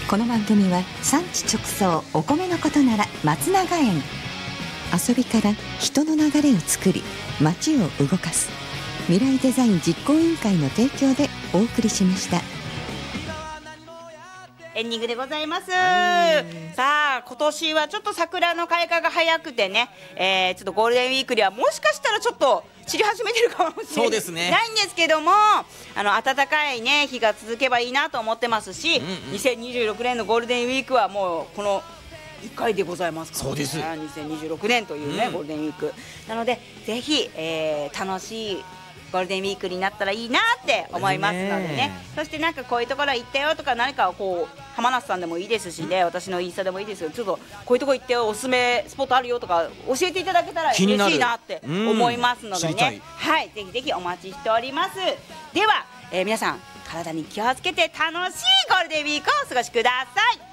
この番組は産地直送お米のことなら松永園、遊びから人の流れを作り街を動かす未来デザイン実行委員会の提供でお送りしました。 エンディングでございます。さあ今年はちょっと桜の開花が早くてね、ちょっとゴールデンウィークにはもしかしたらちょっと散り始めてるかもしれない、 そうですね、 ないんですけども、暖かいね日が続けばいいなと思ってますし、2026年のゴールデンウィークはもうこの1回でございますから、ね、 そうです。 2026年というね、ゴールデンウィークなのでぜひ、楽しいゴールデンウィークになったらいいなって思いますのでね。そしてなんかこういうところ行ったよとか、何かこう浜梨さんでもいいですしね、私のインスタでもいいですよ、ちょっとこういうとこ行っておすすめスポットあるよとか教えていただけたら嬉しいなって思いますのでね、はい、ぜひぜひお待ちしております。では、皆さん体に気をつけて楽しいゴールデンウィークをお過ごしください。